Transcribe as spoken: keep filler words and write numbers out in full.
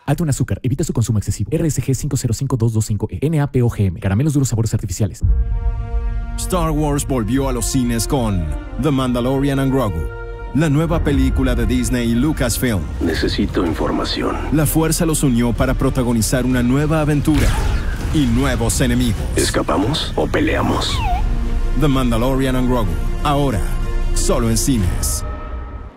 Alto en azúcar. Evita su consumo excesivo. R S G cinco cero cinco dos dos cinco E. N A P O G M. Caramelos duros, sabores artificiales. Star Wars volvió a los cines con The Mandalorian and Grogu, la nueva película de Disney y Lucasfilm. Necesito información. La fuerza los unió para protagonizar una nueva aventura y nuevos enemigos. ¿Escapamos o peleamos? The Mandalorian and Grogu, ahora, solo en cines.